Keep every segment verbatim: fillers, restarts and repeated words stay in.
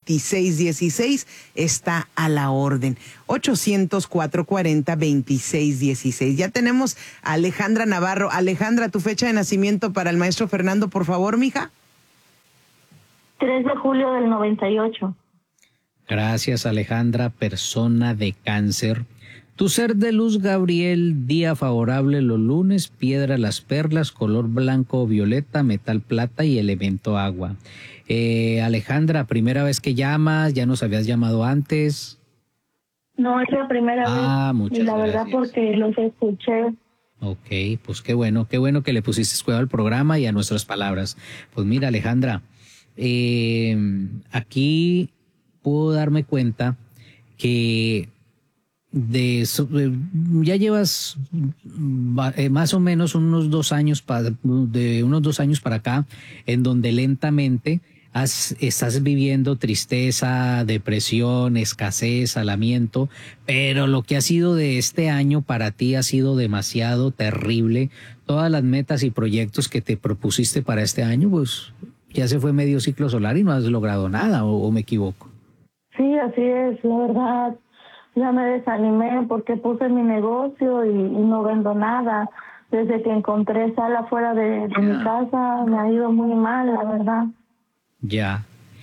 veintiséis dieciséis está a la orden. ochocientos, cuatrocientos cuarenta, veintiséis dieciséis. Ya tenemos a Alejandra Navarro. Alejandra, tu fecha de nacimiento para el maestro Fernando, por favor, mija. tres de julio del noventa y ocho. Gracias, Alejandra, persona de Cáncer. Tu ser de luz, Gabriel, día favorable los lunes, piedra las perlas, color blanco o violeta, metal plata y elemento agua. Eh, Alejandra, primera vez que llamas, ¿ya nos habías llamado antes? No, es la primera ah, vez. Ah, muchas y la gracias. verdad porque los escuché. Ok, pues qué bueno, qué bueno que le pusiste cuidado al programa y a nuestras palabras. Pues mira, Alejandra, eh, aquí puedo darme cuenta que de ya llevas eh, más o menos unos dos años para de unos dos años para acá en donde lentamente has, estás viviendo tristeza, depresión, escasez, alamiento, pero lo que ha sido de este año para ti ha sido demasiado terrible. Todas las metas y proyectos que te propusiste para este año, pues ya se fue medio ciclo solar y no has logrado nada, o, o me equivoco. Sí, así es, la verdad. Ya me desanimé porque puse mi negocio y, y no vendo nada. Desde que encontré sala fuera de, de mi casa me ha ido muy mal, la verdad. Ya.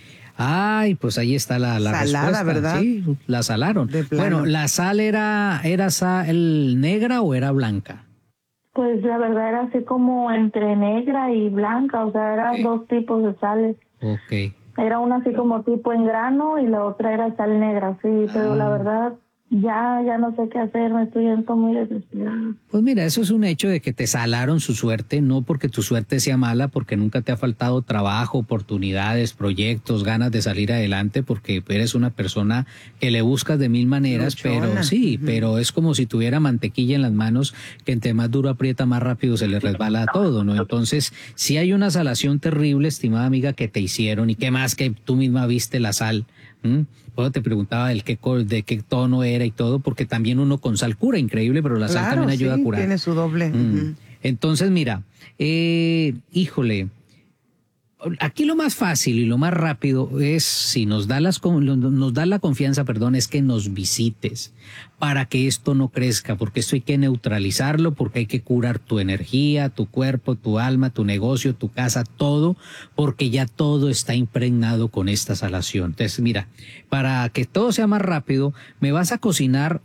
Ay, pues ahí está la, la Salada, respuesta. ¿verdad? Sí, la salaron. Bueno, ¿la sal era, era sal negra o era blanca? Pues la verdad era así como entre negra y blanca, o sea, eran okay. dos tipos de sales. Ok. Era una así como tipo en grano y la otra era sal negra, sí, pero ah. la verdad ya, ya no sé qué hacer, me estoy siento muy desesperada. Pues mira, eso es un hecho de que te salaron su suerte, no porque tu suerte sea mala, porque nunca te ha faltado trabajo, oportunidades, proyectos, ganas de salir adelante, porque eres una persona que le buscas de mil maneras, Luchona. Pero sí, uh-huh. pero es como si tuviera mantequilla en las manos, que entre más duro aprieta, más rápido se le resbala a todo, ¿no? Entonces, si hay una salación terrible, estimada amiga, que te hicieron, y qué más que tú misma viste la sal. ¿Mm? Bueno, te preguntaba del qué, de qué tono era y todo, porque también uno con sal cura, increíble, pero la claro, sal también ayuda sí, a curar. Tiene su doble. Mm. Uh-huh. Entonces, mira, eh, híjole, aquí lo más fácil y lo más rápido es, si nos da, las, nos da la confianza, perdón, es que nos visites para que esto no crezca, porque esto hay que neutralizarlo, porque hay que curar tu energía, tu cuerpo, tu alma, tu negocio, tu casa, todo, porque ya todo está impregnado con esta salación. Entonces, mira, para que todo sea más rápido, me vas a cocinar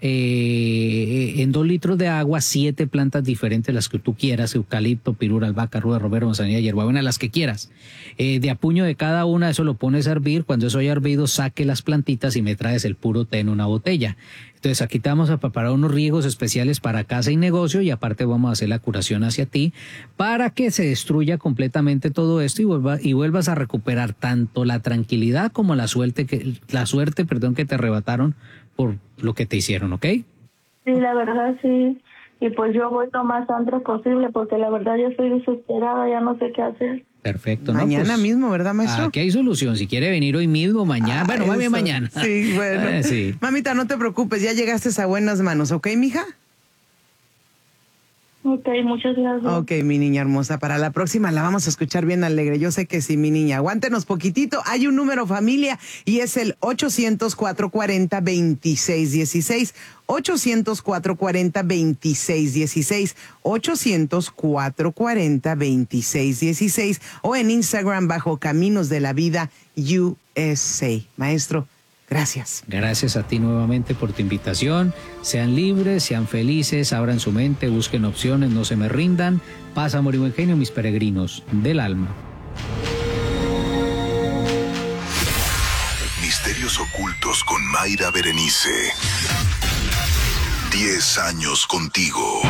eh, en dos litros de agua siete plantas diferentes, las que tú quieras, eucalipto, pirura, albahaca, ruda, romero, manzanilla, hierbabuena, las que quieras. Eh, de a puño de cada una, eso lo pones a hervir. Cuando eso haya hervido, saque las plantitas y me traes el puro té en una botella. Entonces aquí te vamos a preparar unos riegos especiales para casa y negocio, y aparte vamos a hacer la curación hacia ti para que se destruya completamente todo esto y, vuelva, y vuelvas a recuperar tanto la tranquilidad como la suerte que la suerte, perdón, que te arrebataron por lo que te hicieron, ¿ok? Sí, la verdad sí. Y pues yo voy lo más antes posible porque la verdad ya estoy desesperada, ya no sé qué hacer. Perfecto, mañana ¿no? Pues, mismo, ¿verdad, maestro? Aquí hay solución. Si quiere venir hoy mismo, mañana. Ah, bueno, más bien mañana. Sí, bueno. Eh, sí. Mamita, no te preocupes, ya llegaste a buenas manos, ¿ok, mija? Ok, muchas gracias. Ok, mi niña hermosa, para la próxima la vamos a escuchar bien alegre. Yo sé que sí, mi niña. Aguántenos poquitito. Hay un número familia y es el ochocientos, cuatrocientos cuarenta, veintiséis dieciséis. ochocientos, cuatrocientos cuarenta, veintiséis dieciséis. ochocientos, cuatrocientos cuarenta, veintiséis dieciséis. O en Instagram bajo Caminos de la Vida U S A. Maestro, gracias. Gracias a ti nuevamente por tu invitación. Sean libres, sean felices, abran su mente, busquen opciones, no se me rindan. Paz, amor y buen genio, mis peregrinos del alma. Misterios ocultos con Mayra Berenice. Diez años contigo.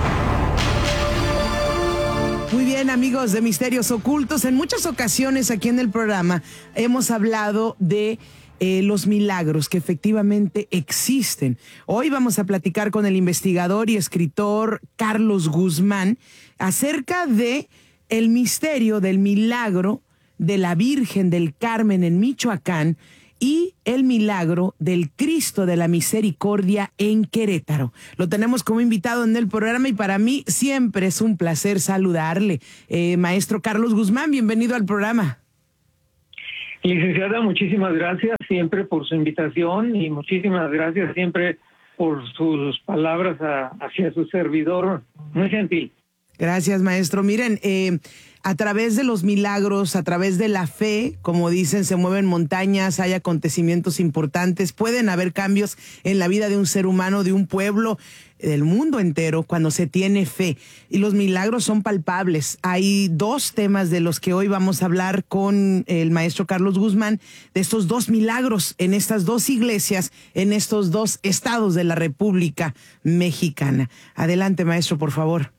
Muy bien, amigos de Misterios Ocultos. En muchas ocasiones aquí en el programa hemos hablado de Eh, los milagros que efectivamente existen. Hoy vamos a platicar con el investigador y escritor Carlos Guzmán acerca de el misterio del milagro de la Virgen del Carmen en Michoacán y el milagro del Cristo de la Misericordia en Querétaro. Lo tenemos como invitado en el programa y para mí siempre es un placer saludarle. Eh, maestro Carlos Guzmán, bienvenido al programa. Licenciada, muchísimas gracias siempre por su invitación y muchísimas gracias siempre por sus palabras a, hacia su servidor. Muy gentil. Gracias, maestro. Miren, eh, a través de los milagros, a través de la fe, como dicen, se mueven montañas, hay acontecimientos importantes, pueden haber cambios en la vida de un ser humano, de un pueblo, del mundo entero, cuando se tiene fe. Y los milagros son palpables. Hay dos temas de los que hoy vamos a hablar con el maestro Carlos Guzmán, de estos dos milagros en estas dos iglesias, en estos dos estados de la República Mexicana. Adelante, maestro, por favor.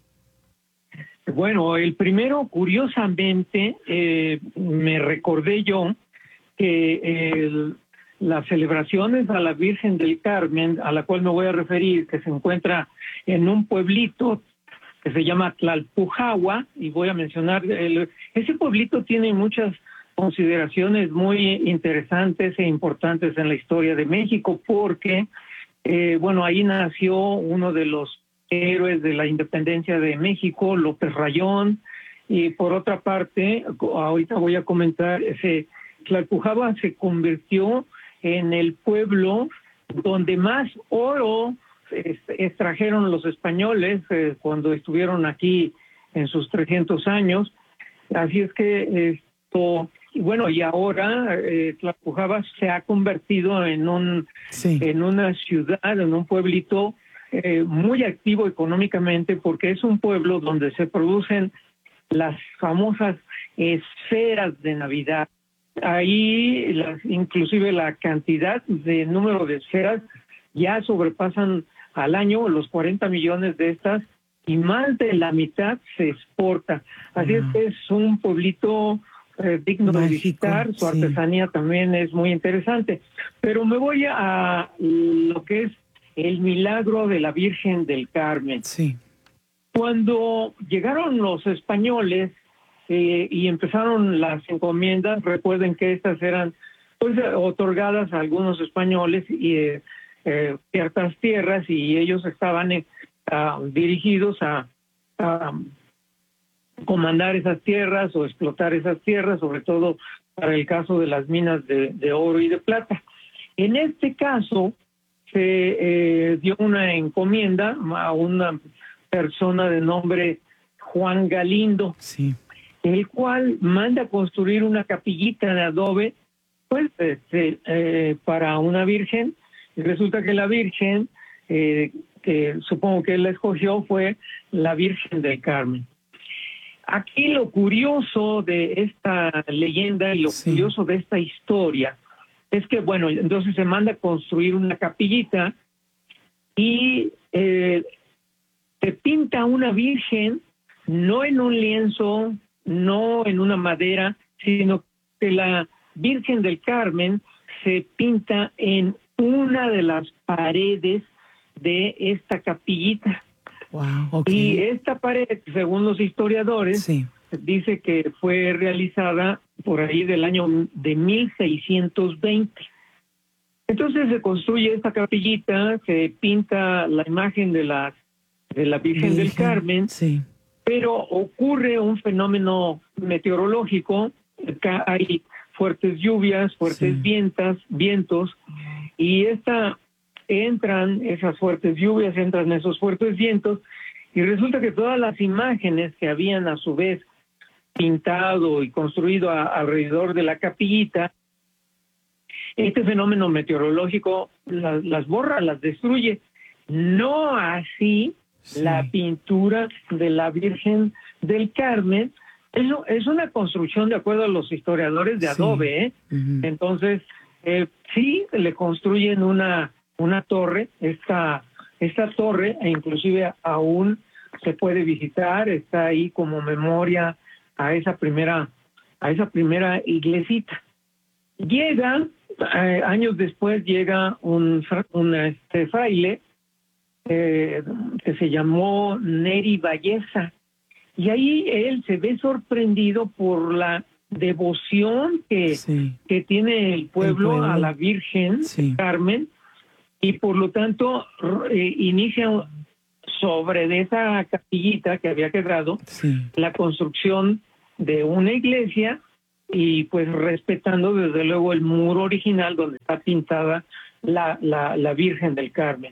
Bueno, el primero, curiosamente, eh, me recordé yo que el, las celebraciones a la Virgen del Carmen, a la cual me voy a referir, que se encuentra en un pueblito que se llama Tlalpujahua, y voy a mencionar, el, ese pueblito tiene muchas consideraciones muy interesantes e importantes en la historia de México, porque, eh, bueno, ahí nació uno de los héroes de la independencia de México, López Rayón, y por otra parte, ahorita voy a comentar, ese Tlalpujahua se convirtió en el pueblo donde más oro extrajeron los españoles eh, cuando estuvieron aquí en sus trescientos años. Así es que esto, bueno, y ahora eh, Tlalpujahua se ha convertido en un sí. en una ciudad, en un pueblito Eh, muy activo económicamente, porque es un pueblo donde se producen las famosas esferas de Navidad. Ahí las, inclusive la cantidad de número de esferas ya sobrepasan al año los cuarenta millones de estas, y más de la mitad se exporta. Así uh-huh. es que es un pueblito eh, digno Mágico, de visitar, su sí. artesanía también es muy interesante. Pero me voy a lo que es el milagro de la Virgen del Carmen. Sí. Cuando llegaron los españoles eh, y empezaron las encomiendas, recuerden que estas eran pues otorgadas a algunos españoles y eh, eh, ciertas tierras, y ellos estaban eh, uh, dirigidos a, a comandar esas tierras o explotar esas tierras, sobre todo para el caso de las minas de, de oro y de plata. En este caso, se eh, dio una encomienda a una persona de nombre Juan Galindo, sí. el cual manda construir una capillita de adobe pues este, eh, para una virgen, y resulta que la virgen, eh, que supongo que él la escogió, fue la Virgen del Carmen. Aquí lo curioso de esta leyenda y lo sí. curioso de esta historia es que, bueno, entonces se manda a construir una capillita y eh, se pinta una virgen, no en un lienzo, no en una madera, sino que la Virgen del Carmen se pinta en una de las paredes de esta capillita. Wow, okay. Y esta pared, según los historiadores, sí. dice que fue realizada por ahí del año de mil seiscientos veinte. Entonces se construye esta capillita, se pinta la imagen de la, de la Virgen, Virgen del Carmen, sí. pero ocurre un fenómeno meteorológico, hay fuertes lluvias, fuertes sí. vientas, vientos, y esta entran esas fuertes lluvias, entran esos fuertes vientos, y resulta que todas las imágenes que habían a su vez pintado y construido a, alrededor de la capillita, este fenómeno meteorológico las, las borra, las destruye. No así sí. la pintura de la Virgen del Carmen. Eso es una construcción de acuerdo a los historiadores de adobe, sí. ¿eh? Uh-huh. Entonces, eh, sí le construyen una, una torre, esta, esta torre, e inclusive aún se puede visitar, está ahí como memoria a esa primera a esa primera iglesita. Llega eh, años después llega un, un este, fraile eh, que se llamó Neri Valleza, y ahí él se ve sorprendido por la devoción que, sí. que tiene el pueblo, el pueblo a la Virgen sí. Carmen, y por lo tanto eh, inicia sobre de esa capillita que había quedado sí. la construcción de una iglesia y pues respetando desde luego el muro original donde está pintada la, la, la Virgen del Carmen.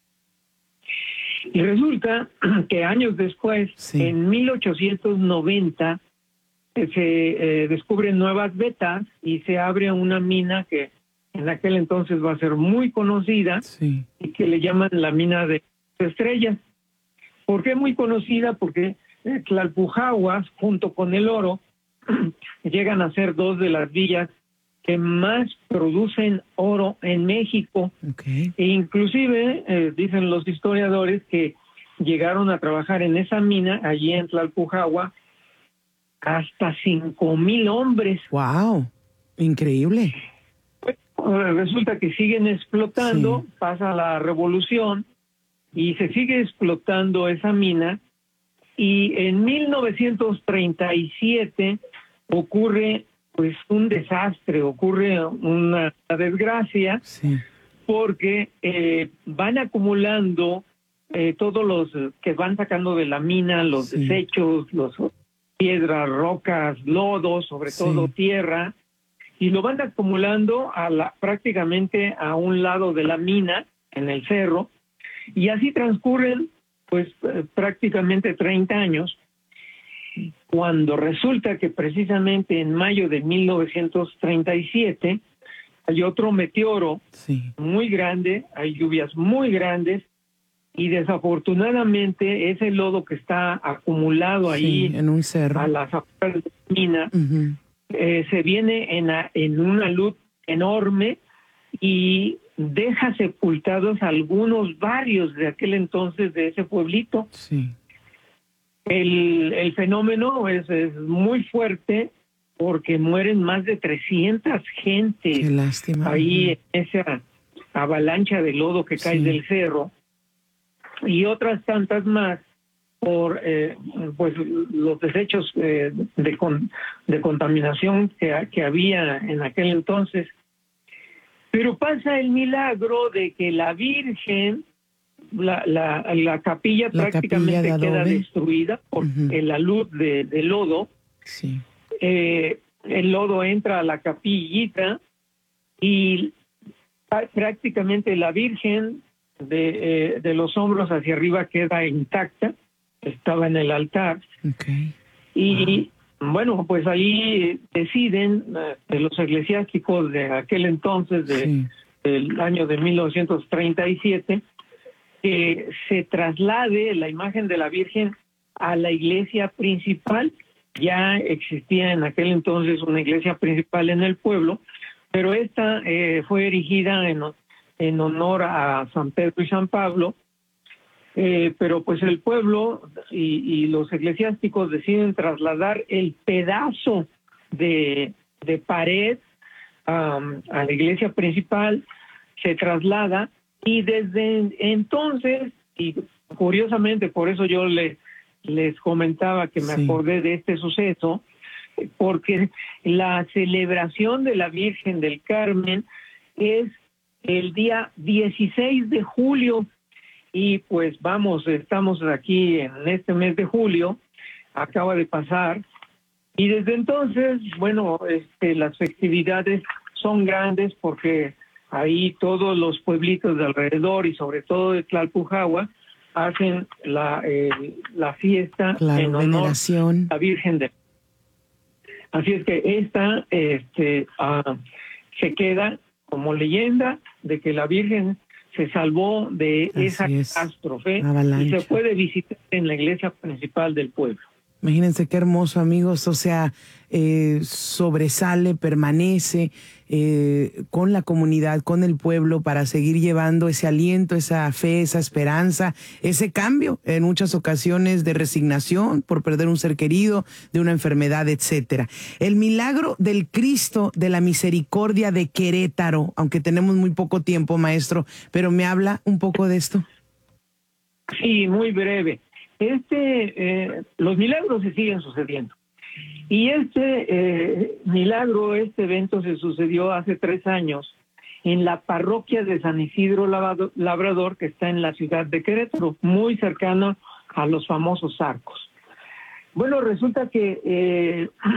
Y resulta que años después, sí. en mil ochocientos noventa, se eh, descubren nuevas vetas y se abre una mina que en aquel entonces va a ser muy conocida, sí. y que le llaman la mina de estrellas. ¿Por qué muy conocida? Porque eh, Tlalpujahua, junto con el oro, llegan a ser dos de las villas que más producen oro en México. Okay. E inclusive, eh, dicen los historiadores, que llegaron a trabajar en esa mina, allí en Tlalpujahua, hasta cinco mil hombres. ¡Wow! Increíble. Pues, resulta que siguen explotando, sí. pasa la revolución, y se sigue explotando esa mina, y en mil novecientos treinta y siete ocurre pues un desastre, ocurre una desgracia, sí. porque eh, van acumulando eh, todos los que van sacando de la mina, los sí. desechos, los piedras, rocas, lodo, sobre sí. todo tierra, y lo van acumulando a la, prácticamente a un lado de la mina, en el cerro, y así transcurren pues eh, prácticamente treinta años, cuando resulta que precisamente en mayo de mil novecientos treinta y siete hay otro meteoro sí. muy grande, hay lluvias muy grandes, y desafortunadamente ese lodo que está acumulado ahí sí, en un cerro a las afueras de la mina, uh-huh. eh, se viene en, a, en una luz enorme y deja sepultados algunos barrios de aquel entonces de ese pueblito. Sí. El, el fenómeno es, es muy fuerte porque mueren más de trescientas gentes. Qué lástima. Ahí en esa avalancha de lodo que cae sí. del cerro, y otras tantas más por eh, pues los desechos eh, de, con, de contaminación que, que había en aquel entonces. Pero pasa el milagro de que la Virgen, la, la, la capilla la prácticamente capilla de queda destruida por uh-huh. la luz de, de lodo. Sí. Eh, el lodo entra a la capillita y prácticamente la Virgen de, eh, de los hombros hacia arriba queda intacta, estaba en el altar. Okay. Y wow. bueno, pues ahí deciden eh, los eclesiásticos de aquel entonces, de, sí. del año de mil novecientos treinta y siete, que se traslade la imagen de la Virgen a la iglesia principal. Ya existía en aquel entonces una iglesia principal en el pueblo, pero esta eh, fue erigida en, en honor a San Pedro y San Pablo, eh, pero pues el pueblo y, y los eclesiásticos deciden trasladar el pedazo de, de pared um, a la iglesia principal, se traslada, y desde entonces, y curiosamente por eso yo le, les comentaba que me sí. acordé de este suceso, porque la celebración de la Virgen del Carmen es el día dieciséis de julio, y pues vamos, estamos aquí en este mes de julio, acaba de pasar, y desde entonces, bueno, este, las festividades son grandes porque ahí todos los pueblitos de alrededor y sobre todo de Tlalpujahua hacen la, eh, la fiesta claro, en honor veneración. a la Virgen de... Así es que esta este, uh, se queda como leyenda de que la Virgen se salvó de Así esa es. catástrofe Avalancha. Y se puede visitar en la iglesia principal del pueblo. Imagínense qué hermoso, amigos, o sea, eh, sobresale, permanece eh, con la comunidad, con el pueblo, para seguir llevando ese aliento, esa fe, esa esperanza, ese cambio en muchas ocasiones de resignación por perder un ser querido, de una enfermedad, etcétera. El milagro del Cristo de la Misericordia de Querétaro, aunque tenemos muy poco tiempo, maestro, pero ¿me habla un poco de esto? Sí, muy breve. Este, eh, los milagros se siguen sucediendo. Y este eh, milagro, este evento se sucedió hace tres años en la parroquia de San Isidro Labrador, que está en la ciudad de Querétaro, muy cercano a los famosos arcos. Bueno, resulta que eh,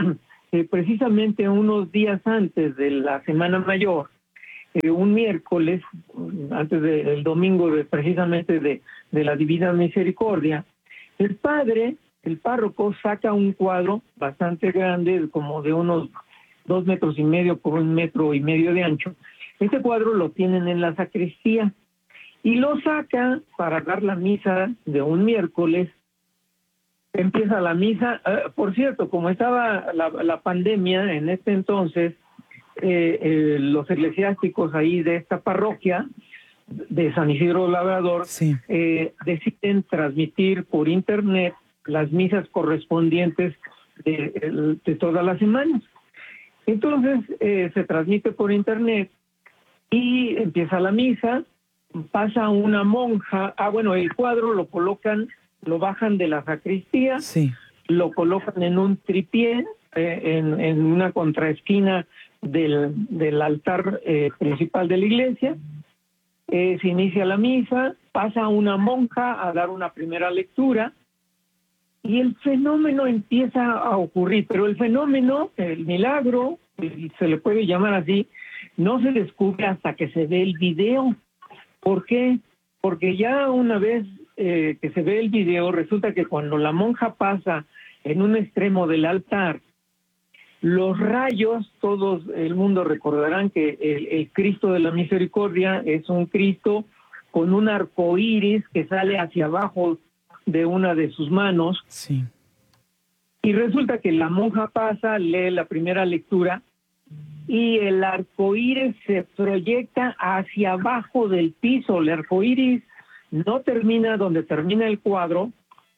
que precisamente unos días antes de la Semana Mayor, eh, un miércoles, antes de- del domingo de, precisamente de, de la Divina Misericordia, el padre, el párroco, saca un cuadro bastante grande, como de unos dos metros y medio por un metro y medio de ancho. Este cuadro lo tienen en la sacristía y lo saca para dar la misa de un miércoles. Empieza la misa. Eh, por cierto, como estaba la, la pandemia en este entonces, eh, eh, los eclesiásticos ahí de esta parroquia de San Isidro Labrador Sí. eh, deciden transmitir por internet las misas correspondientes de, de todas las semanas. Entonces eh, se transmite por internet y empieza la misa, pasa una monja, ah bueno, el cuadro lo colocan, lo bajan de la sacristía, Sí. lo colocan en un tripié, eh, en, en una contraesquina del, del altar eh, principal de la iglesia. Eh, se inicia la misa, pasa una monja a dar una primera lectura y el fenómeno empieza a ocurrir, pero el fenómeno, el milagro, si se le puede llamar así, no se descubre hasta que se ve el video. ¿Por qué? Porque ya una vez eh, que se ve el video, resulta que cuando la monja pasa en un extremo del altar, los rayos, todos el mundo recordarán que el, el Cristo de la Misericordia es un Cristo con un arco iris que sale hacia abajo de una de sus manos, Sí. y resulta que la monja pasa, lee la primera lectura y el arco iris se proyecta hacia abajo del piso. El arco iris no termina donde termina el cuadro.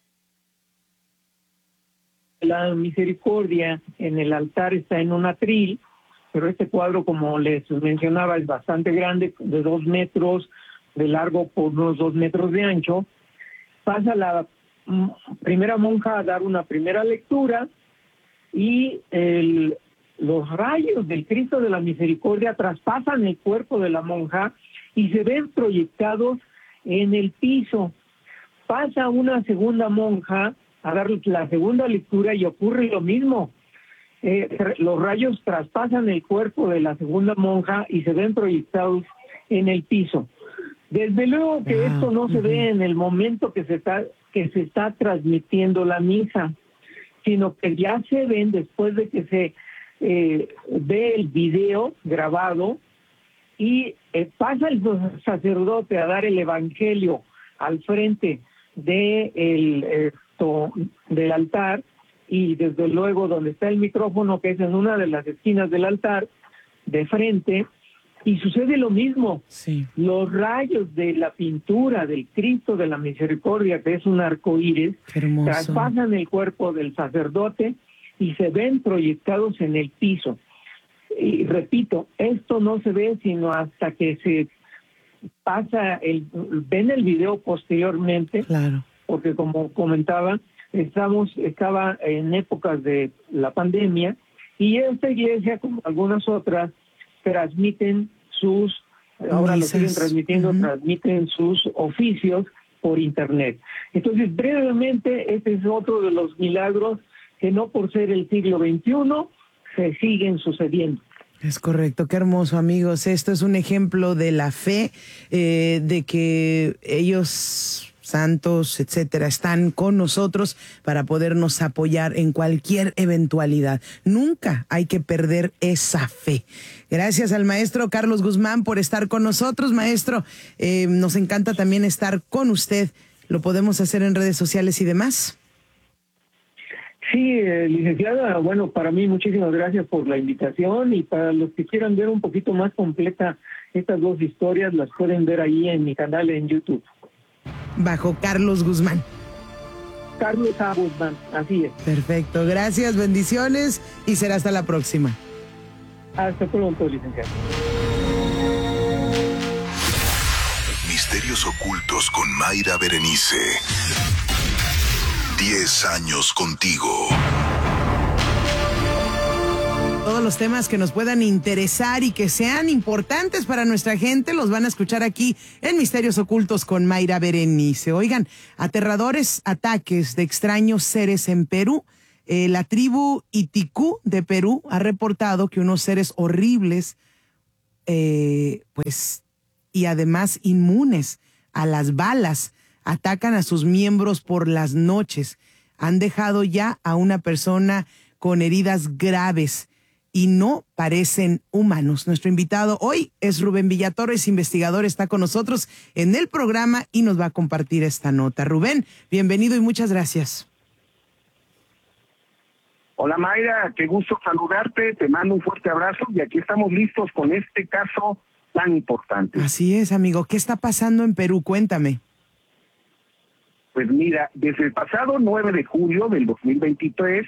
La Misericordia en el altar está en un atril, pero este cuadro, como les mencionaba, es bastante grande, de dos metros de largo por unos dos metros de ancho. Pasa la mm, primera monja a dar una primera lectura y el, los rayos del Cristo de la Misericordia traspasan el cuerpo de la monja y se ven proyectados en el piso. Pasa una segunda monja a dar la segunda lectura y ocurre lo mismo. Eh, los rayos traspasan el cuerpo de la segunda monja y se ven proyectados en el piso. Desde luego que Ah, esto no se ujú. ve en el momento que se está que se está transmitiendo la misa, sino que ya se ven después de que se eh, ve el video grabado y eh, pasa el sacerdote a dar el evangelio al frente de el, esto, del altar, y desde luego donde está el micrófono, que es en una de las esquinas del altar, de frente, y sucede lo mismo. Sí. Los rayos de la pintura del Cristo de la Misericordia, que es un arco iris, Qué hermoso. traspasan el cuerpo del sacerdote y se ven proyectados en el piso. Y repito, esto no se ve sino hasta que se pasa, el ven el video posteriormente, Claro. porque como comentaba, estamos estaba en épocas de la pandemia y esta iglesia, como algunas otras, transmiten sus, ahora lo Misas. siguen transmitiendo, Ujú. transmiten sus oficios por internet. Entonces, brevemente, este es otro de los milagros que no por ser el siglo veintiuno se siguen sucediendo. Es correcto, qué hermoso, amigos. Esto es un ejemplo de la fe, eh, de que ellos, santos, etcétera, están con nosotros para podernos apoyar en cualquier eventualidad. Nunca hay que perder esa fe. Gracias al maestro Carlos Guzmán por estar con nosotros, maestro. Eh, nos encanta también estar con usted. ¿Lo podemos hacer en redes sociales y demás? Sí, eh, licenciada, bueno, para mí muchísimas gracias por la invitación, y para los que quieran ver un poquito más completa estas dos historias, las pueden ver ahí en mi canal en YouTube. Bajo Carlos Guzmán. Carlos A. Guzmán, así es. Perfecto, gracias, bendiciones y será hasta la próxima. Hasta pronto, licenciada. Misterios ocultos con Mayra Berenice. Diez años contigo. Todos los temas que nos puedan interesar y que sean importantes para nuestra gente los van a escuchar aquí en Misterios Ocultos con Mayra Berenice. Oigan, aterradores ataques de extraños seres en Perú Eh, la tribu Iticú de Perú ha reportado que unos seres horribles, eh, pues, y además inmunes a las balas, atacan a sus miembros por las noches. Han dejado ya a una persona con heridas graves y no parecen humanos. Nuestro invitado hoy es Rubén Villatorres, investigador, está con nosotros en el programa y nos va a compartir esta nota. Rubén, bienvenido y muchas gracias. Hola Mayra, qué gusto saludarte, te mando un fuerte abrazo y aquí estamos listos con este caso tan importante. Así es, amigo. ¿Qué está pasando en Perú? Cuéntame. Pues mira, desde el pasado nueve de julio del dos mil veintitrés,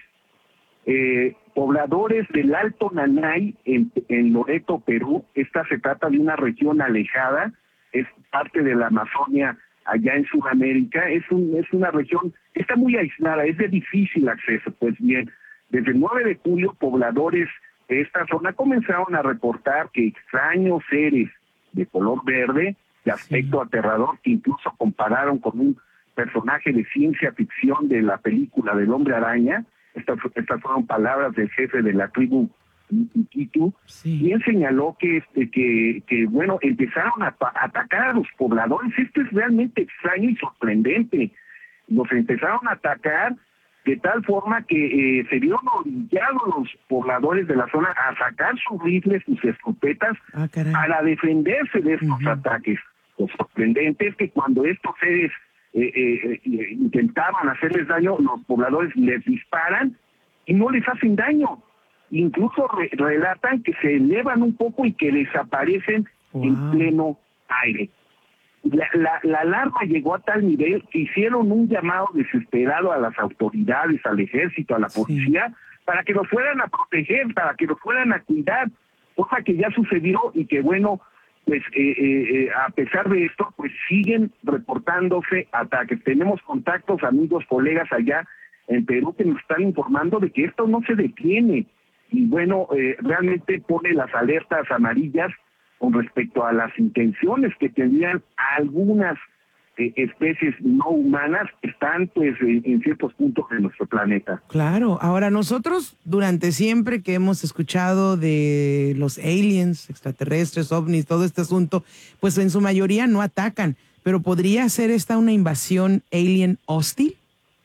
eh, pobladores del Alto Nanay en, en Loreto, Perú, esta se trata de una región alejada, es parte de la Amazonia allá en Sudamérica, es, un, es una región, está muy aislada, es de difícil acceso. Pues bien, desde el nueve de julio, pobladores de esta zona comenzaron a reportar que extraños seres de color verde, de aspecto sí. aterrador, que incluso compararon con un personaje de ciencia ficción de la película del Hombre Araña. Estas, estas fueron palabras del jefe de la tribu Iticú, sí. y él señaló que, este, que, que, bueno, empezaron a, a atacar a los pobladores. Esto es realmente extraño y sorprendente. Los empezaron a atacar de tal forma que eh, se vieron orillados los pobladores de la zona a sacar sus rifles, sus escopetas, ah, para defenderse de estos uh-huh. ataques. Lo sorprendente es que cuando estos seres eh, eh, eh, intentaban hacerles daño, los pobladores les disparan y no les hacen daño. Incluso re- relatan que se elevan un poco y que desaparecen wow. en pleno aire. La, la, la alarma llegó a tal nivel que hicieron un llamado desesperado a las autoridades, al ejército, a la policía, sí. para que los fueran a proteger, para que los fueran a cuidar, cosa que ya sucedió y que bueno, pues eh, eh, a pesar de esto, pues siguen reportándose ataques. Tenemos contactos, amigos, colegas allá en Perú que nos están informando de que esto no se detiene y bueno, eh, realmente pone las alertas amarillas con respecto a las intenciones que tendrían algunas eh, especies no humanas que están pues en, en ciertos puntos de nuestro planeta. Claro, ahora nosotros durante siempre que hemos escuchado de los aliens, extraterrestres, ovnis, todo este asunto, pues en su mayoría no atacan, pero ¿podría ser esta una invasión alien hostil?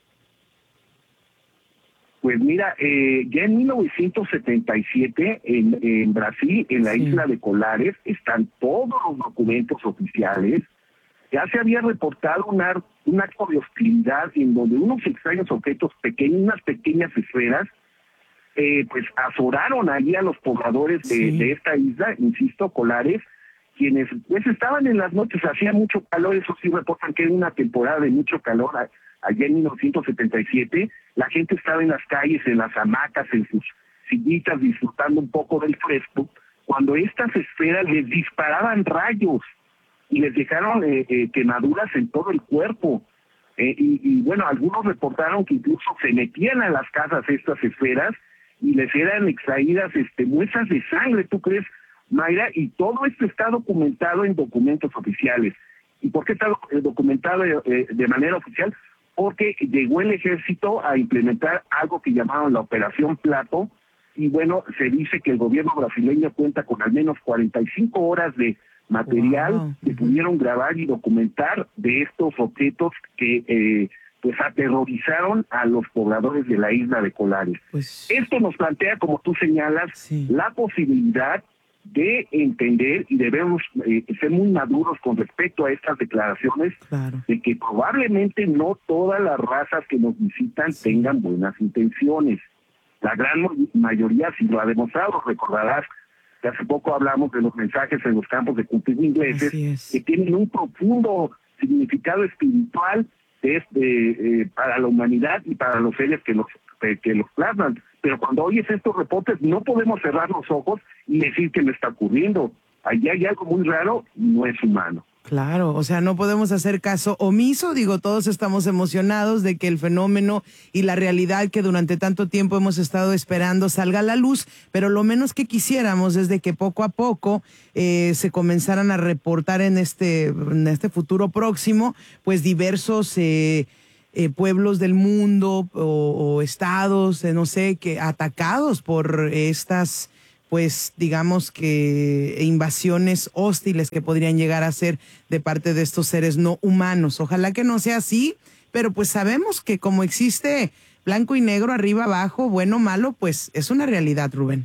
Pues mira, eh, ya en mil novecientos setenta y siete en, en Brasil, en la sí. isla de Colares, están todos los documentos oficiales. Ya se había reportado un, ar, un acto de hostilidad en donde unos extraños objetos pequeños, unas pequeñas esferas, eh, pues azoraron allí a los pobladores de, sí. de esta isla, insisto, Colares, quienes pues estaban en las noches, hacía mucho calor, eso sí reportan que era una temporada de mucho calor. Allá en mil novecientos setenta y siete, la gente estaba en las calles, en las hamacas, en sus sillitas, disfrutando un poco del fresco, cuando estas esferas les disparaban rayos y les dejaron eh, eh, quemaduras en todo el cuerpo. Eh, y, y bueno, algunos reportaron que incluso se metían a las casas estas esferas y les eran extraídas este, muestras de sangre, ¿tú crees, Mayra? Y todo esto está documentado en documentos oficiales. ¿Y por qué está documentado eh, de manera oficial? Porque llegó el ejército a implementar algo que llamaron la Operación Plato, y bueno, se dice que el gobierno brasileño cuenta con al menos cuarenta y cinco horas de material wow. que pudieron grabar y documentar de estos objetos que eh, pues aterrorizaron a los pobladores de la isla de Colares. Pues, esto nos plantea, como tú señalas, sí. la posibilidad de entender y debemos eh, ser muy maduros con respecto a estas declaraciones, claro. de que probablemente no todas las razas que nos visitan sí. tengan buenas intenciones. La gran mayoría sí lo ha demostrado. Recordarás que hace poco hablamos de los mensajes en los campos de cultivo ingleses que tienen un profundo significado espiritual de, de, eh, para la humanidad y para los seres que los, eh, que los plasman. Pero cuando oyes estos reportes no podemos cerrar los ojos y decir que no está ocurriendo. Allí hay algo muy raro, no es humano. Claro, o sea, no podemos hacer caso omiso, digo, todos estamos emocionados de que el fenómeno y la realidad que durante tanto tiempo hemos estado esperando salga a la luz, pero lo menos que quisiéramos es de que poco a poco eh, se comenzaran a reportar en este, en este futuro próximo, pues diversos... Eh, eh, pueblos del mundo o, o estados, eh, no sé, que atacados por estas, pues digamos que invasiones hostiles que podrían llegar a ser de parte de estos seres no humanos. Ojalá que no sea así, pero pues sabemos que como existe blanco y negro, arriba, abajo, bueno, malo, pues es una realidad, Rubén.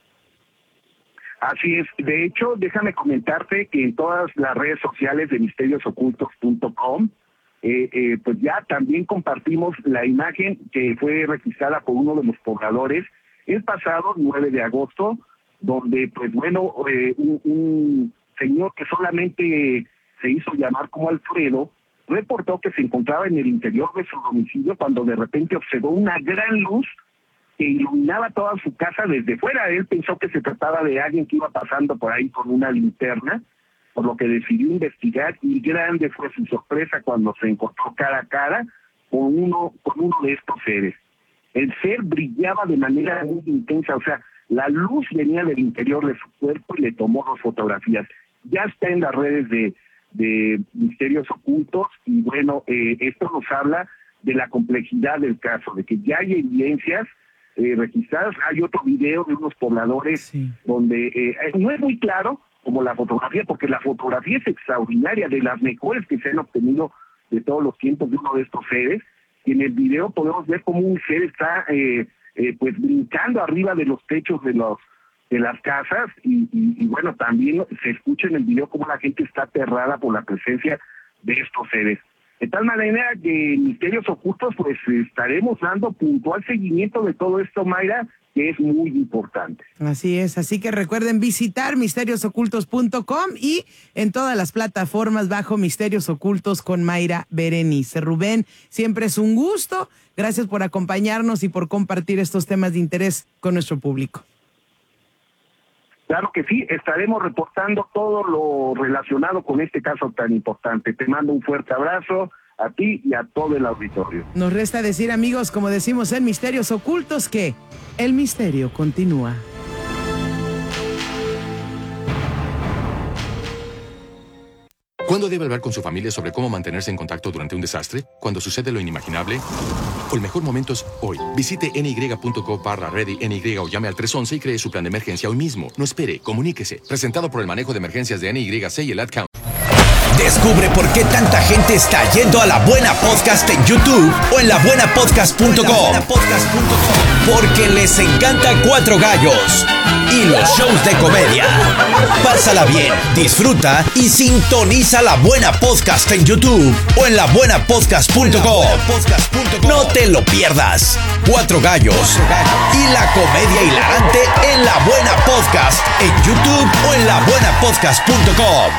Así es. De hecho, déjame comentarte que en todas las redes sociales de misterios ocultos punto com, eh, eh, pues ya también compartimos la imagen que fue registrada por uno de los pobladores el pasado nueve de agosto, donde, pues bueno, eh, un, un señor que solamente se hizo llamar como Alfredo, reportó que se encontraba en el interior de su domicilio cuando de repente observó una gran luz que iluminaba toda su casa desde fuera. Él pensó que se trataba de alguien que iba pasando por ahí con una linterna, por lo que decidió investigar, y grande fue su sorpresa cuando se encontró cara a cara con uno, con uno de estos seres. El ser brillaba de manera muy intensa, o sea, la luz venía del interior de su cuerpo y le tomó dos fotografías. Ya está en las redes de, de Misterios Ocultos, y bueno, eh, esto nos habla de la complejidad del caso, de que ya hay evidencias Eh, registradas. Hay otro video de unos pobladores sí. donde eh, no es muy claro como la fotografía, porque la fotografía es extraordinaria, de las mejores que se han obtenido de todos los tiempos de uno de estos seres, y en el video podemos ver cómo un ser está eh, eh, pues brincando arriba de los techos de los de las casas, y, y, y bueno, también se escucha en el video cómo la gente está aterrada por la presencia de estos seres. De tal manera que en Misterios Ocultos pues estaremos dando puntual seguimiento de todo esto, Mayra, que es muy importante. Así es, así que recuerden visitar misterios ocultos punto com y en todas las plataformas bajo Misterios Ocultos con Mayra Berenice. Rubén, siempre es un gusto. Gracias por acompañarnos y por compartir estos temas de interés con nuestro público. Claro que sí, estaremos reportando todo lo relacionado con este caso tan importante. Te mando un fuerte abrazo a ti y a todo el auditorio. Nos resta decir, amigos, como decimos en Misterios Ocultos, que el misterio continúa. ¿Cuándo debe hablar con su familia sobre cómo mantenerse en contacto durante un desastre? ¿Cuando sucede lo inimaginable? O el mejor momento es hoy. Visite N Y punto co barra ready N Y o llame al tres once y cree su plan de emergencia hoy mismo. No espere, comuníquese. Presentado por el manejo de emergencias de N Y C y el Ad Count. Descubre por qué tanta gente está yendo a La Buena Podcast en YouTube o en la buena podcast punto com. Porque les encanta Cuatro Gallos y los shows de comedia. Pásala bien, disfruta y sintoniza La Buena Podcast en YouTube o en la buena podcast punto com. No te lo pierdas. Cuatro Gallos y la comedia hilarante en La Buena Podcast en YouTube o en la buena podcast punto com.